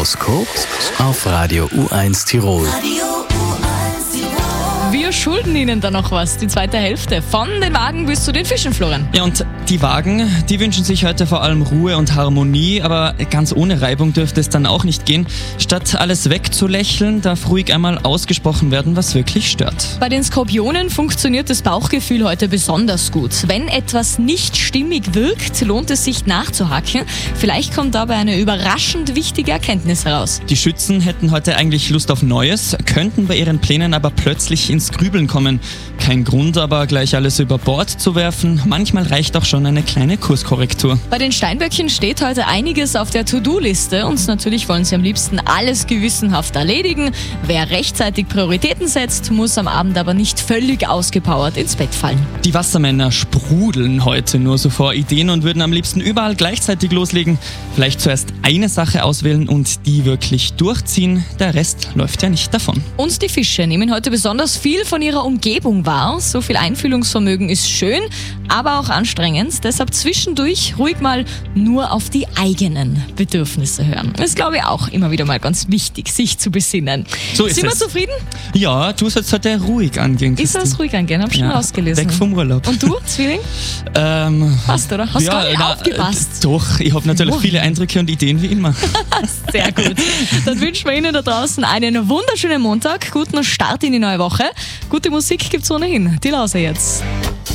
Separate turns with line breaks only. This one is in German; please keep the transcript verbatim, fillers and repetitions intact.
Horoskop auf Radio U eins Tirol.
Wir schulden Ihnen da noch was, die zweite Hälfte. Von den Wagen bis zu den Fischen, Florian.
Ja, und die Wagen, die wünschen sich heute vor allem Ruhe und Harmonie, aber ganz ohne Reibung dürfte es dann auch nicht gehen. Statt alles wegzulächeln, darf ruhig einmal ausgesprochen werden, was wirklich stört.
Bei den Skorpionen funktioniert das Bauchgefühl heute besonders gut. Wenn etwas nicht stimmig wirkt, lohnt es sich nachzuhaken. Vielleicht kommt dabei eine überraschend wichtige Erkenntnis heraus.
Die Schützen hätten heute eigentlich Lust auf Neues, könnten bei ihren Plänen aber plötzlich ins Grübeln kommen. Kein Grund aber, gleich alles über Bord zu werfen. Manchmal reicht auch schon eine kleine Kurskorrektur.
Bei den Steinböcken steht heute einiges auf der To-Do-Liste und natürlich wollen sie am liebsten alles gewissenhaft erledigen. Wer rechtzeitig Prioritäten setzt, muss am Abend aber nicht völlig ausgepowert ins Bett fallen.
Die Wassermänner sprudeln heute nur so vor Ideen und würden am liebsten überall gleichzeitig loslegen. Vielleicht zuerst eine Sache auswählen und die wirklich durchziehen. Der Rest läuft ja nicht davon.
Und die Fische nehmen heute besonders viel von ihrer Umgebung wahr. So viel Einfühlungsvermögen ist schön, aber auch anstrengend. Deshalb zwischendurch ruhig mal nur auf die eigenen Bedürfnisse hören. Das ist, glaube ich, auch immer wieder mal ganz wichtig, sich zu besinnen.
So ist
Sind wir
es.
zufrieden?
Ja, du sollst heute ruhig angehen,
Ist
Christine.
das ruhig angehen? Hab ich schon
Ja,
ausgelesen.
weg vom Urlaub.
Und du, Zwilling?
Ähm,
Passt, oder? Hast gar nicht
na,
aufgepasst.
äh, Doch, ich habe natürlich
Oh.
viele Eindrücke und Ideen wie immer.
Sehr gut. Dann wünschen wir Ihnen da draußen einen wunderschönen Montag, guten Start in die neue Woche. Gute Musik gibt's ohnehin. Die Lause jetzt.